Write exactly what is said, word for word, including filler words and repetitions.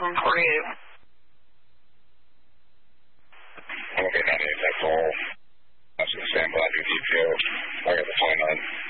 seven forty-eight. Okay, ninety-eight, that's all. That's the same body details. I got the twenty-nine.